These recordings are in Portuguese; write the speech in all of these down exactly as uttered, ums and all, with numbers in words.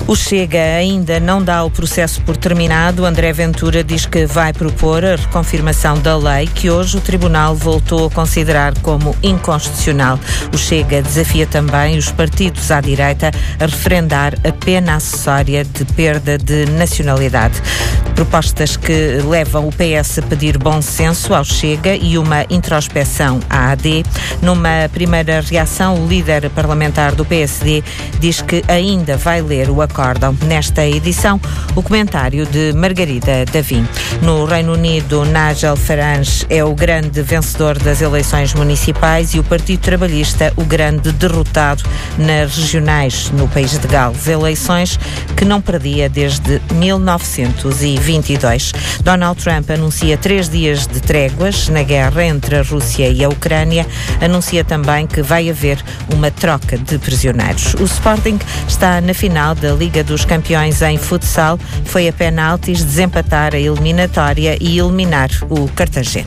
O Chega ainda não dá o processo por terminado. André Ventura diz que vai propor a reconfirmação da lei que hoje o Tribunal voltou a considerar como inconstitucional. O Chega desafia também os partidos à direita a referendar a pena acessória de perda de nacionalidade. Propostas que levam o P S a pedir bom senso ao Chega e uma introspeção à A D. Numa primeira reação, o líder parlamentar do P S D diz que ainda vai ler o acórdão. Nesta edição, o comentário de Margarida Davim. No Reino Unido, Nigel Farage é o grande vencedor das eleições municipais e o Partido Trabalhista o grande derrotado nas regionais no país de Gales. Eleições que não perdia desde mil novecentos e vinte e dois. Donald Trump anuncia três dias de tréguas na guerra entre a Rússia e a Ucrânia. Anuncia também que vai haver uma troca de prisioneiros. O Sporting está na final da Liga dos Campeões em futsal. Foi a penaltis desempatar a eliminatória e eliminar o Cartagena.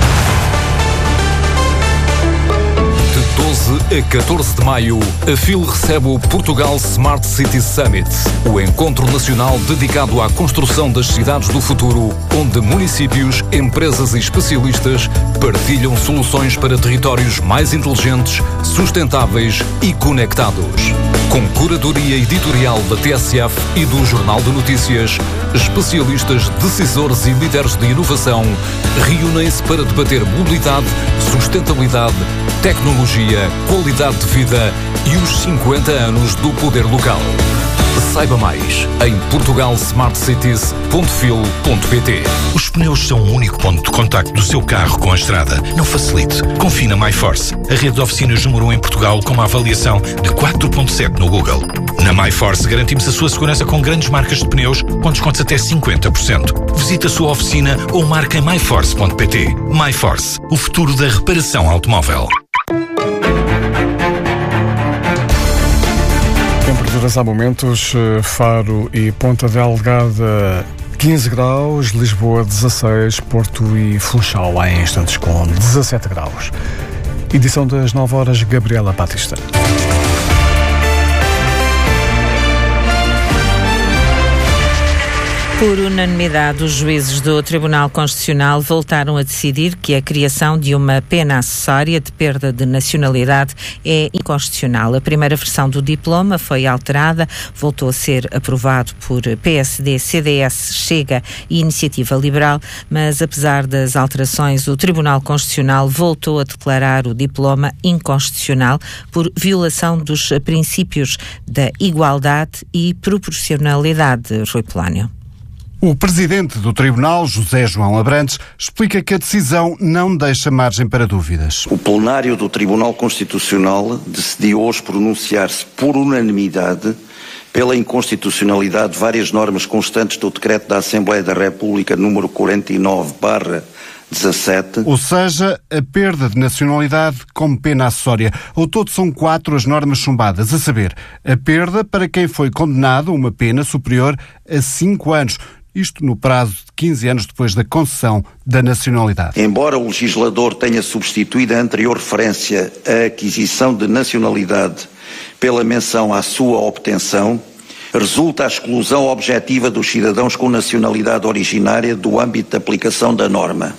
De doze a catorze de maio, a F I L recebe o Portugal Smart City Summit, o encontro nacional dedicado à construção das cidades do futuro, onde municípios, empresas e especialistas partilham soluções para territórios mais inteligentes, sustentáveis e conectados. Com curadoria editorial da T S F e do Jornal de Notícias, especialistas, decisores e líderes de inovação reúnem-se para debater mobilidade, sustentabilidade, tecnologia, qualidade de vida e os cinquenta anos do poder local. Saiba mais em portugal smart cities ponto fil ponto pt. Os pneus são o único ponto de contacto do seu carro com a estrada. Não facilite. Confie na MyForce, a rede de oficinas número um em Portugal com uma avaliação de quatro ponto sete no Google. Na MyForce garantimos a sua segurança com grandes marcas de pneus com descontos até cinquenta por cento. Visite a sua oficina ou marque em my force ponto pt. MyForce, o futuro da reparação automóvel. Temperaturas há momentos, Faro e Ponta Delgada quinze graus, Lisboa dezasseis, Porto e Funchal há instantes com dezassete graus. Edição das nove horas, Gabriela Batista. Por unanimidade, os juízes do Tribunal Constitucional voltaram a decidir que a criação de uma pena acessória de perda de nacionalidade é inconstitucional. A primeira versão do diploma foi alterada, voltou a ser aprovado por P S D, C D S, Chega e Iniciativa Liberal, mas apesar das alterações, o Tribunal Constitucional voltou a declarar o diploma inconstitucional por violação dos princípios da igualdade e proporcionalidade. Rui Polónio. O presidente do Tribunal, José João Abrantes, explica que a decisão não deixa margem para dúvidas. O plenário do Tribunal Constitucional decidiu hoje pronunciar-se por unanimidade pela inconstitucionalidade de várias normas constantes do Decreto da Assembleia da República número quarenta e nove barra dezassete. Ou seja, a perda de nacionalidade como pena acessória. Ao todo são quatro as normas chumbadas, a saber, a perda para quem foi condenado a uma pena superior a cinco anos. Isto no prazo de quinze anos depois da concessão da nacionalidade. Embora o legislador tenha substituído a anterior referência à aquisição de nacionalidade pela menção à sua obtenção, resulta a exclusão objetiva dos cidadãos com nacionalidade originária do âmbito de aplicação da norma.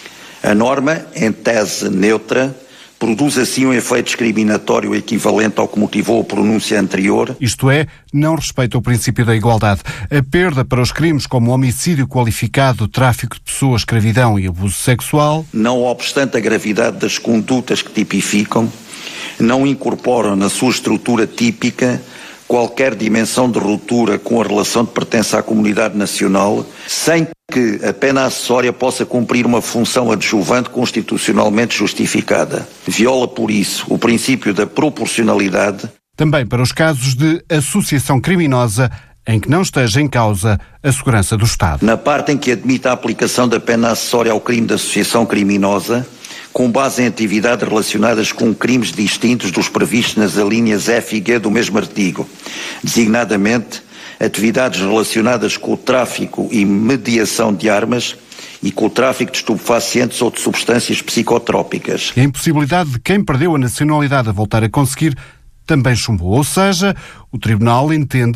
A norma, em tese neutra, produz assim um efeito discriminatório equivalente ao que motivou a pronúncia anterior. Isto é, não respeita o princípio da igualdade. A perda para os crimes como homicídio qualificado, tráfico de pessoas, escravidão e abuso sexual. Não obstante a gravidade das condutas que tipificam, não incorporam na sua estrutura típica qualquer dimensão de ruptura com a relação de pertença à comunidade nacional, sem que a pena acessória possa cumprir uma função adjuvante constitucionalmente justificada. Viola, por isso, o princípio da proporcionalidade. Também para os casos de associação criminosa em que não esteja em causa a segurança do Estado. Na parte em que admite a aplicação da pena acessória ao crime de associação criminosa, com base em atividades relacionadas com crimes distintos dos previstos nas alíneas F e G do mesmo artigo, designadamente atividades relacionadas com o tráfico e mediação de armas e com o tráfico de estupefacientes ou de substâncias psicotrópicas. A impossibilidade de quem perdeu a nacionalidade a voltar a conseguir também chumbou. Ou seja, o Tribunal entende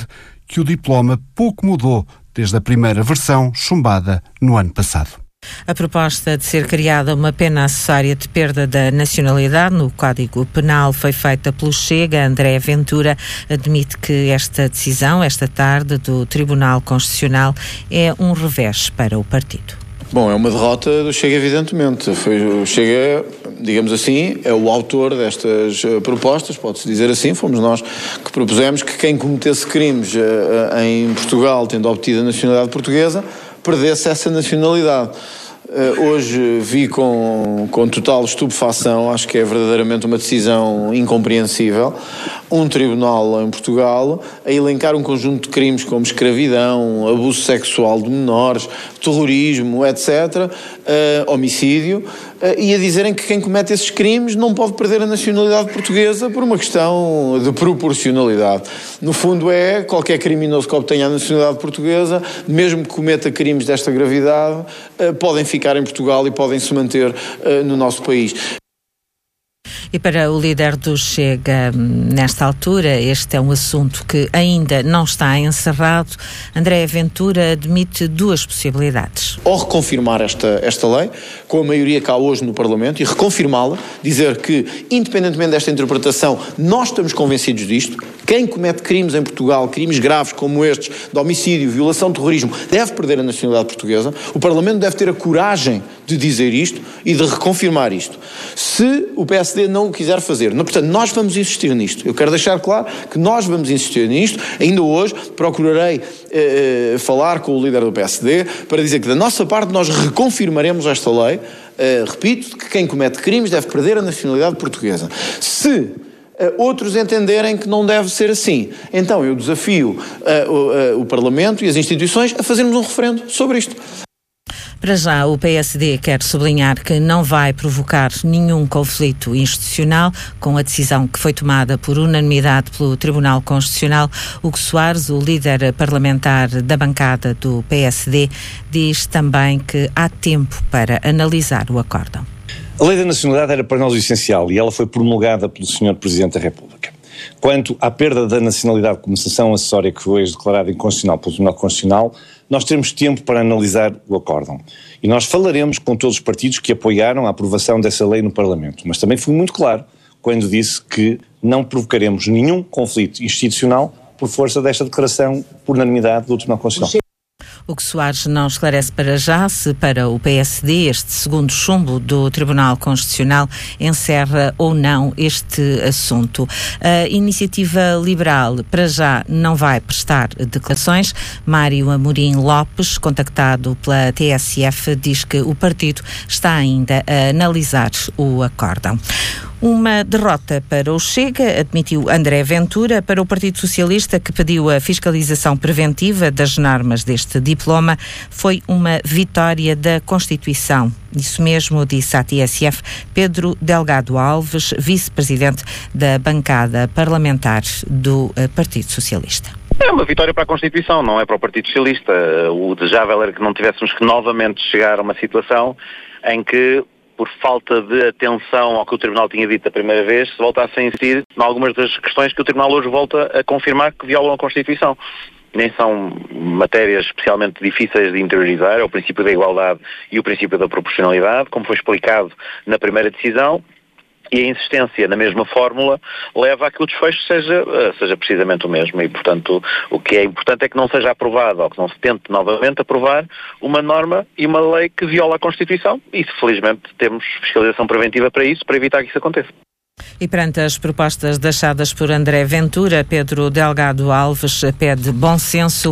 que o diploma pouco mudou desde a primeira versão chumbada no ano passado. A proposta de ser criada uma pena acessória de perda da nacionalidade no Código Penal foi feita pelo Chega. André Ventura admite que esta decisão, esta tarde, do Tribunal Constitucional é um revés para o partido. Bom, é uma derrota do Chega, evidentemente. Foi, o Chega, digamos assim, é o autor destas uh, propostas, pode-se dizer assim. Fomos nós que propusemos que quem cometesse crimes uh, uh, em Portugal, tendo obtido a nacionalidade portuguesa, perdesse essa nacionalidade. Uh, hoje vi com, com total estupefação, acho que é verdadeiramente uma decisão incompreensível, um tribunal em Portugal a elencar um conjunto de crimes como escravidão, abuso sexual de menores, terrorismo, etcétera, uh, homicídio, uh, e a dizerem que quem comete esses crimes não pode perder a nacionalidade portuguesa por uma questão de proporcionalidade. No fundo é, qualquer criminoso que obtenha a nacionalidade portuguesa, mesmo que cometa crimes desta gravidade, uh, podem ficar em Portugal e podem se manter uh, no nosso país. E para o líder do Chega, nesta altura, este é um assunto que ainda não está encerrado. André Ventura admite duas possibilidades. Ou reconfirmar esta, esta lei, com a maioria cá hoje no Parlamento, e reconfirmá-la, dizer que, independentemente desta interpretação, nós estamos convencidos disto. Quem comete crimes em Portugal, crimes graves como estes, de homicídio, violação, terrorismo, deve perder a nacionalidade portuguesa. O Parlamento deve ter a coragem de dizer isto e de reconfirmar isto. Se o P S D não o quiser fazer, não, portanto, nós vamos insistir nisto. Eu quero deixar claro que nós vamos insistir nisto. Ainda hoje procurarei eh, falar com o líder do P S D para dizer que da nossa parte nós reconfirmaremos esta lei. Uh, repito, que quem comete crimes deve perder a nacionalidade portuguesa. Se uh, outros entenderem que não deve ser assim, então eu desafio uh, o, uh, o Parlamento e as instituições a fazermos um referendo sobre isto. Para já, o P S D quer sublinhar que não vai provocar nenhum conflito institucional com a decisão que foi tomada por unanimidade pelo Tribunal Constitucional. Hugo Soares, o líder parlamentar da bancada do P S D, diz também que há tempo para analisar o acórdão. A lei da nacionalidade era para nós essencial e ela foi promulgada pelo senhor Presidente da República. Quanto à perda da nacionalidade como sanção acessória que foi declarada inconstitucional pelo Tribunal Constitucional, nós teremos tempo para analisar o acórdão. E nós falaremos com todos os partidos que apoiaram a aprovação dessa lei no Parlamento. Mas também fui muito claro quando disse que não provocaremos nenhum conflito institucional por força desta declaração por unanimidade do Tribunal Constitucional. O que Soares não esclarece para já se para o P S D este segundo chumbo do Tribunal Constitucional encerra ou não este assunto. A Iniciativa Liberal para já não vai prestar declarações. Mário Amorim Lopes, contactado pela T S F, diz que o partido está ainda a analisar o acórdão. Uma derrota para o Chega, admitiu André Ventura. Para o Partido Socialista, que pediu a fiscalização preventiva das normas deste diploma, foi uma vitória da Constituição. Isso mesmo disse à T S F Pedro Delgado Alves, vice-presidente da bancada parlamentar do Partido Socialista. É uma vitória para a Constituição, não é para o Partido Socialista. O desejável era que não tivéssemos que novamente chegar a uma situação em que, por falta de atenção ao que o Tribunal tinha dito da primeira vez, se voltasse a insistir em algumas das questões que o Tribunal hoje volta a confirmar que violam a Constituição. Nem são matérias especialmente difíceis de interiorizar, é o princípio da igualdade e o princípio da proporcionalidade, como foi explicado na primeira decisão, e a insistência na mesma fórmula leva a que o desfecho seja, seja precisamente o mesmo. E, portanto, o que é importante é que não seja aprovado, ou que não se tente novamente aprovar uma norma e uma lei que viola a Constituição, e felizmente temos fiscalização preventiva para isso, para evitar que isso aconteça. E perante as propostas deixadas por André Ventura, Pedro Delgado Alves pede bom senso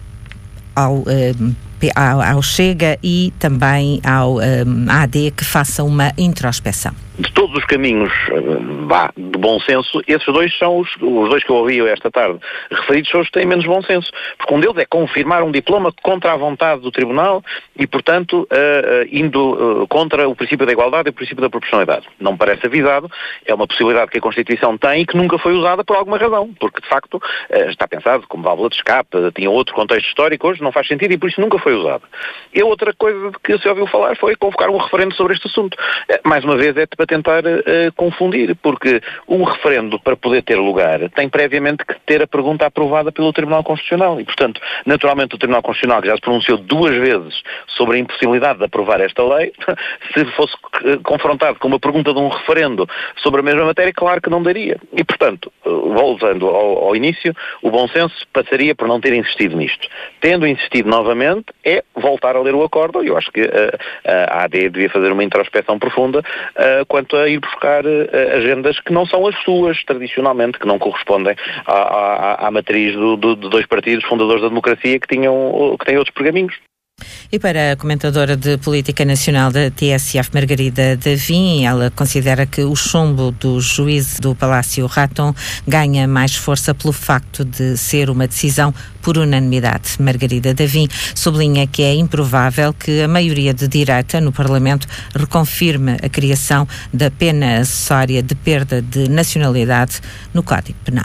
ao, ao, ao Chega e também ao um, A D que faça uma introspeção. De todos os caminhos bah, de bom senso, esses dois são os, os dois que eu ouvi esta tarde referidos, são os que têm menos bom senso, porque um deles é confirmar um diploma contra a vontade do Tribunal e, portanto, uh, uh, indo uh, contra o princípio da igualdade e o princípio da proporcionalidade. Não me parece avisado, é uma possibilidade que a Constituição tem e que nunca foi usada por alguma razão, porque, de facto, uh, está pensado como válvula de escape, uh, tinha outro contexto histórico, hoje não faz sentido e por isso nunca foi usada. E a outra coisa de que se ouviu falar foi convocar um referendo sobre este assunto. Uh, mais uma vez, é para tentar uh, confundir, porque um referendo, para poder ter lugar, tem previamente que ter a pergunta aprovada pelo Tribunal Constitucional e, portanto, naturalmente o Tribunal Constitucional, que já se pronunciou duas vezes sobre a impossibilidade de aprovar esta lei, se fosse uh, confrontado com uma pergunta de um referendo sobre a mesma matéria, claro que não daria. E, portanto, uh, voltando ao, ao início, o bom senso passaria por não ter insistido nisto. Tendo insistido novamente, é voltar a ler o acórdão, e eu acho que uh, a A D devia fazer uma introspeção profunda uh, quanto a ir buscar uh, agendas que não são as suas, tradicionalmente, que não correspondem à, à, à matriz do, do, de dois partidos fundadores da democracia que, tinham, que têm outros pergaminhos. E para a comentadora de Política Nacional da T S F, Margarida Davim, ela considera que o chumbo do juíze do Palácio Raton ganha mais força pelo facto de ser uma decisão por unanimidade. Margarida Davim sublinha que é improvável que a maioria de direita no Parlamento reconfirme a criação da pena acessória de perda de nacionalidade no Código Penal.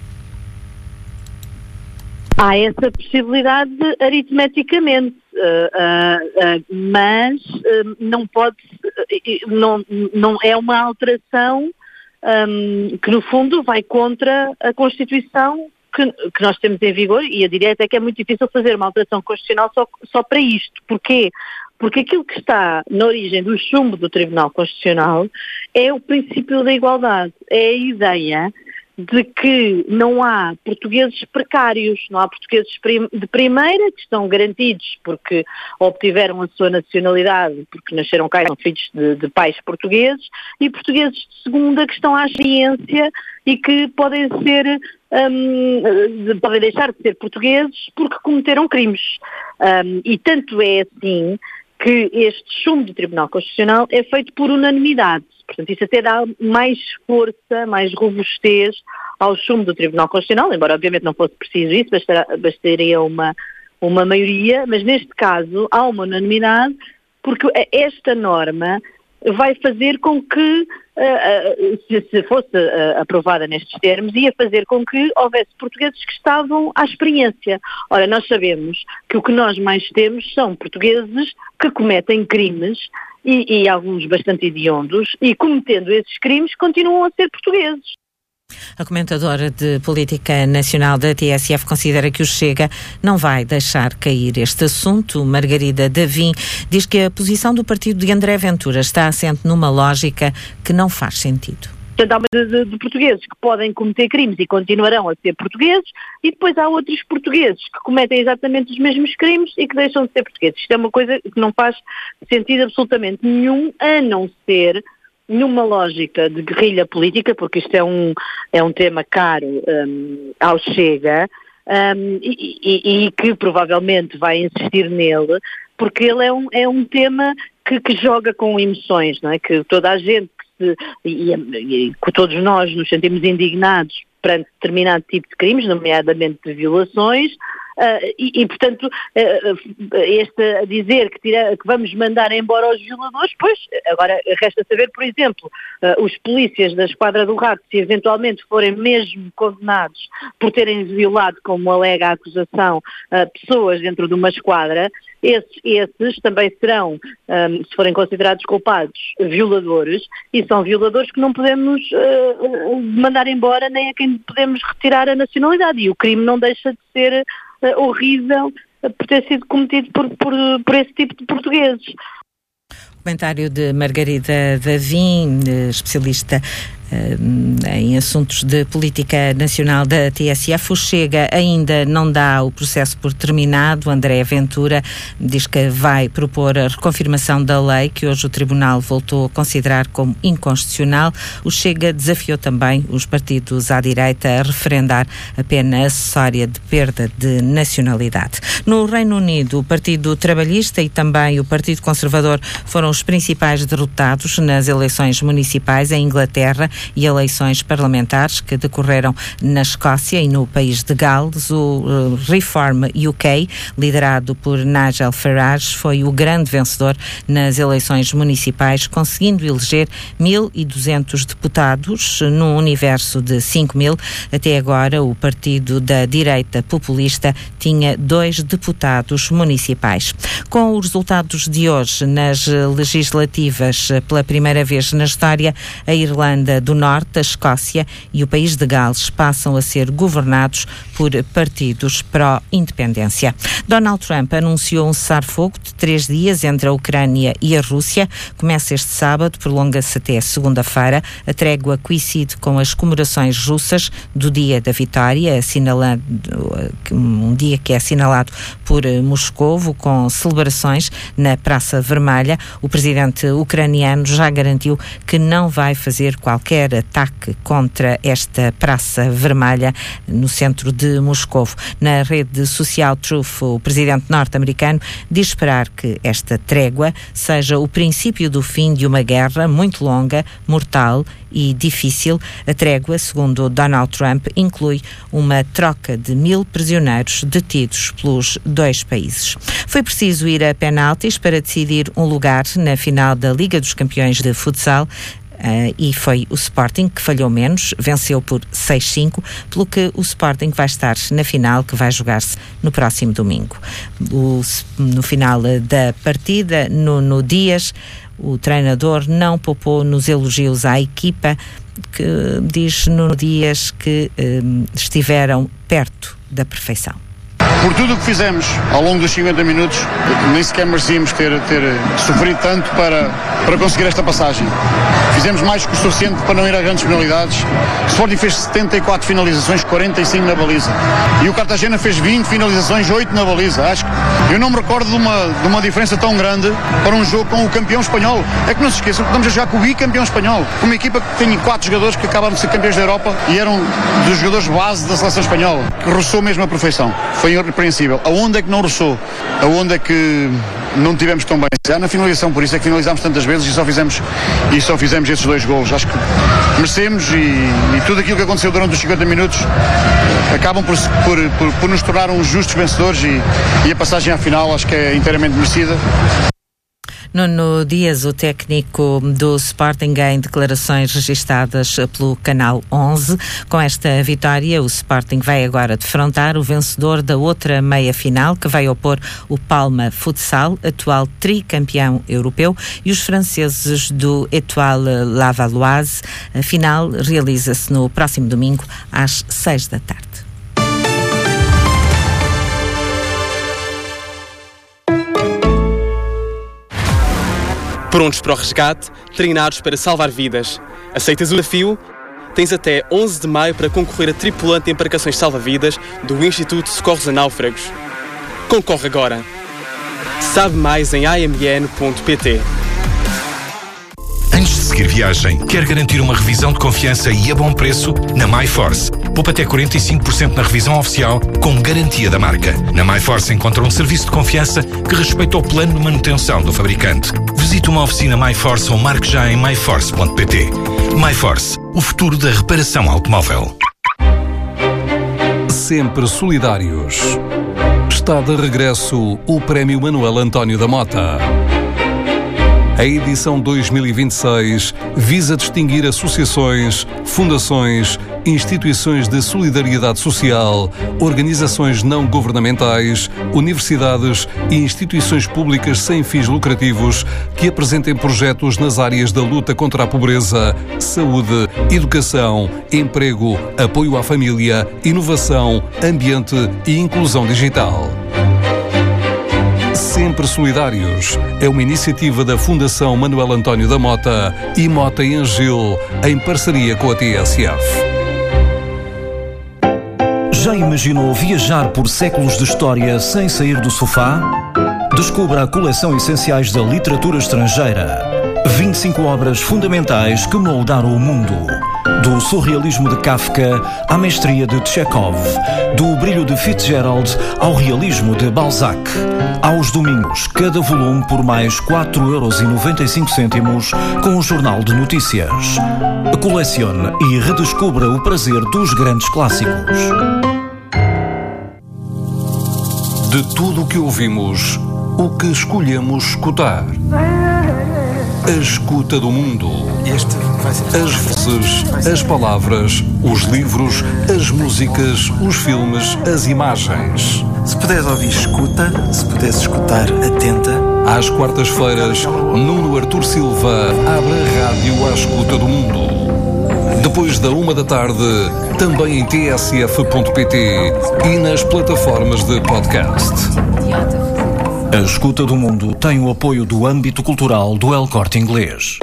Há essa possibilidade aritmeticamente, uh, uh, uh, mas uh, não pode, uh, não, não é uma alteração um, que no fundo vai contra a Constituição que, que nós temos em vigor, e a direita é que é muito difícil fazer uma alteração constitucional só, só para isto. Porquê? Porque aquilo que está na origem do chumbo do Tribunal Constitucional é o princípio da igualdade, é a ideia de que não há portugueses precários, não há portugueses de primeira que estão garantidos porque obtiveram a sua nacionalidade, porque nasceram cá e são filhos de, de pais portugueses, e portugueses de segunda que estão à experiência e que podem ser, um, podem deixar de ser portugueses porque cometeram crimes. Um, e tanto é assim que este chumbo do Tribunal Constitucional é feito por unanimidade. Portanto, isso até dá mais força, mais robustez ao chumbo do Tribunal Constitucional, embora obviamente não fosse preciso isso, bastará, bastaria uma, uma maioria, mas neste caso há uma unanimidade, porque esta norma vai fazer com que, uh, se, se fosse uh, aprovada nestes termos, ia fazer com que houvesse portugueses que estavam à experiência. Ora, nós sabemos que o que nós mais temos são portugueses que cometem crimes, e, e alguns bastante hediondos, e cometendo esses crimes continuam a ser portugueses. A comentadora de Política Nacional da T S F considera que o Chega não vai deixar cair este assunto. Margarida Davim diz que a posição do partido de André Ventura está assente numa lógica que não faz sentido. Portanto, há uma de, de portugueses que podem cometer crimes e continuarão a ser portugueses, e depois há outros portugueses que cometem exatamente os mesmos crimes e que deixam de ser portugueses. Isto é uma coisa que não faz sentido absolutamente nenhum, a não ser numa lógica de guerrilha política, porque isto é um, é um tema caro um, ao Chega, um, e, e, e que provavelmente vai insistir nele, porque ele é um, é um tema que, que joga com emoções, não é? Que toda a gente Se, e, e, e todos nós nos sentimos indignados perante determinado tipo de crimes, nomeadamente de violações, uh, e, e, portanto, uh, este a dizer que, tira, que vamos mandar embora os violadores, pois, agora resta saber, por exemplo, uh, os polícias da Esquadra do Rato, se eventualmente forem mesmo condenados por terem violado, como alega a acusação, uh, pessoas dentro de uma esquadra, esses, esses também serão, um, se forem considerados culpados, violadores, e são violadores que não podemos uh, mandar embora, nem a quem podemos retirar a nacionalidade, e o crime não deixa de ser uh, horrível uh, por ter sido cometido por, por, por esse tipo de portugueses. Comentário de Margarida Davim, especialista uh, em assuntos de política nacional da T S F. O Chega ainda não dá o processo por terminado. André Ventura diz que vai propor a reconfirmação da lei que hoje o Tribunal voltou a considerar como inconstitucional. O Chega desafiou também os partidos à direita a referendar a pena acessória de perda de nacionalidade. No Reino Unido, o Partido Trabalhista e também o Partido Conservador foram os principais derrotados nas eleições municipais. Em Inglaterra, e eleições parlamentares que decorreram na Escócia e no país de Gales. O Reform U K, liderado por Nigel Farage, foi o grande vencedor nas eleições municipais, conseguindo eleger mil e duzentos deputados num universo de cinco mil. Até agora, o partido da direita populista tinha dois deputados municipais. Com os resultados de hoje nas legislativas, pela primeira vez na história, a Irlanda do Norte, a Escócia e o país de Gales passam a ser governados por partidos pró-independência. Donald Trump anunciou um cessar-fogo de três dias entre a Ucrânia e a Rússia. Começa este sábado, prolonga-se até segunda-feira. A trégua coincide com as comemorações russas do Dia da Vitória, assinalando um dia que é assinalado por Moscovo, com celebrações na Praça Vermelha. O presidente ucraniano já garantiu que não vai fazer qualquer ataque contra esta Praça Vermelha no centro de Moscovo. Na rede social Truth, o presidente norte-americano diz esperar que esta trégua seja o princípio do fim de uma guerra muito longa, mortal e difícil. A trégua, segundo Donald Trump, inclui uma troca de mil prisioneiros detidos pelos dois países. Foi preciso ir a penaltis para decidir um lugar na final da Liga dos Campeões de Futsal. Uh, e foi o Sporting que falhou menos, venceu por seis cinco, pelo que o Sporting vai estar na final, que vai jogar-se no próximo domingo. O, no final da partida, Nuno Dias, o treinador, não poupou nos elogios à equipa, que diz Nuno Dias que um, estiveram perto da perfeição. Por tudo o que fizemos ao longo dos cinquenta minutos, nem sequer merecíamos ter, ter sofrido tanto para, para conseguir esta passagem. Fizemos mais que o suficiente para não ir a grandes penalidades. O Sporting fez setenta e quatro finalizações, quarenta e cinco na baliza. E o Cartagena fez vinte finalizações, oito na baliza. Acho que eu não me recordo de uma, de uma diferença tão grande para um jogo com o campeão espanhol. É que não se esqueçam que estamos a jogar com o bicampeão espanhol. Com uma equipa que tem quatro jogadores que acabaram de ser campeões da Europa e eram dos jogadores base da seleção espanhola, que roçou mesmo a perfeição. Foi irrepreensível. Aonde é que não roçou? Aonde é que não tivemos tão bem? Já na finalização, por isso é que finalizámos tantas vezes e só fizemos, e só fizemos esses dois golos. Acho que merecemos e, e tudo aquilo que aconteceu durante os cinquenta minutos acabam por, por, por, por nos tornar uns justos vencedores e, e a passagem à final acho que é inteiramente merecida. Nuno Dias, o técnico do Sporting, em declarações registadas pelo Canal onze. Com esta vitória, o Sporting vai agora defrontar o vencedor da outra meia-final, que vai opor o Palma Futsal, atual tricampeão europeu, e os franceses do Étoile Lavalloise. A final realiza-se no próximo domingo, às seis da tarde. Prontos para o resgate, treinados para salvar vidas. Aceitas o desafio? Tens até onze de maio para concorrer a tripulante de embarcações salva-vidas do Instituto de Socorros a Náufragos. Concorre agora. Sabe mais em a m n ponto p t. Antes de seguir viagem, quer garantir uma revisão de confiança e a bom preço? Na MyForce. Poupa até quarenta e cinco por cento na revisão oficial, com garantia da marca. Na MyForce encontra um serviço de confiança que respeita o plano de manutenção do fabricante. Visite uma oficina MyForce ou marque já em my force ponto p t. MyForce, o futuro da reparação automóvel. Sempre solidários. Está de regresso o Prémio Manuel António da Mota. A edição dois mil e vinte e seis visa distinguir associações, fundações, instituições de solidariedade social, organizações não governamentais, universidades e instituições públicas sem fins lucrativos que apresentem projetos nas áreas da luta contra a pobreza, saúde, educação, emprego, apoio à família, inovação, ambiente e inclusão digital. Sempre Solidários é uma iniciativa da Fundação Manuel António da Mota e Mota em Angil, em parceria com a T S F. Já imaginou viajar por séculos de história sem sair do sofá? Descubra a coleção Essenciais da Literatura Estrangeira. vinte e cinco obras fundamentais que moldaram o mundo. Do surrealismo de Kafka à mestria de Chekhov, do brilho de Fitzgerald ao realismo de Balzac. Aos domingos, cada volume por mais quatro euros e noventa e cinco cêntimos com o Jornal de Notícias. Colecione e redescubra o prazer dos grandes clássicos. De tudo o que ouvimos, o que escolhemos escutar. A escuta do mundo. As vozes, as palavras, os livros, as músicas, os filmes, as imagens. Se puderes ouvir, escuta. Se puderes escutar, atenta. Às quartas-feiras, Nuno Artur Silva abre a rádio à escuta do mundo. Depois da uma da tarde, também em t s f ponto p t e nas plataformas de podcast. A escuta do mundo tem o apoio do âmbito cultural do El Corte Inglês.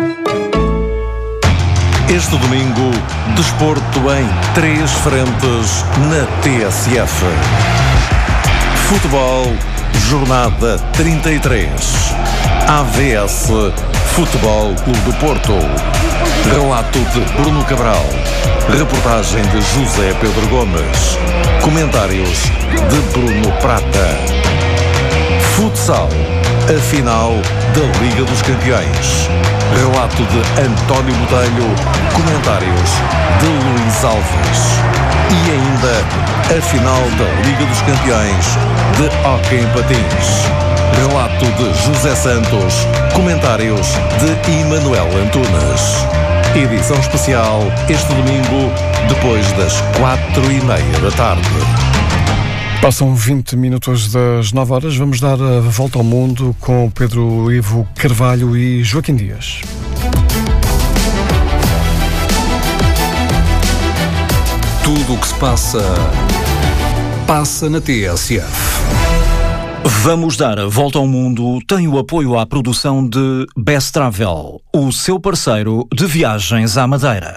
Este domingo, desporto em três frentes na T S F. Futebol, jornada trinta e três. A V S Futebol Clube do Porto. Relato de Bruno Cabral. Reportagem de José Pedro Gomes. Comentários de Bruno Prata. Futsal, a final da Liga dos Campeões. Relato de António Botelho, comentários de Luís Alves. E ainda a final da Liga dos Campeões de hóquei em patins. Relato de José Santos, comentários de Emanuel Antunes. Edição especial este domingo, depois das quatro e meia da tarde. Passam vinte minutos das nove horas. Vamos dar a volta ao mundo com Pedro Ivo Carvalho e Joaquim Dias. Tudo o que se passa, passa na T S F. Vamos dar a volta ao mundo tem o apoio à produção de Best Travel, o seu parceiro de viagens à Madeira.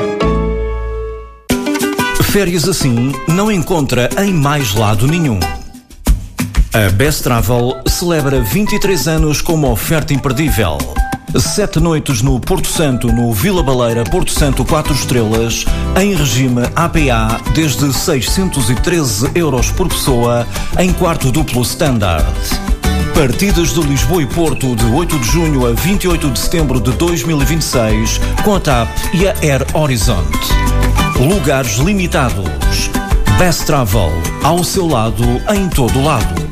Férias assim não encontra em mais lado nenhum. A Best Travel celebra vinte e três anos com uma oferta imperdível. Sete noites no Porto Santo, no Vila Baleira, Porto Santo quatro estrelas, em regime A P A, desde seiscentos e treze euros por pessoa, em quarto duplo standard. Partidas de Lisboa e Porto de oito de junho a vinte e oito de setembro de dois mil e vinte e seis, com a T A P e a Air Horizon. Lugares limitados. Best Travel, ao seu lado, em todo lado.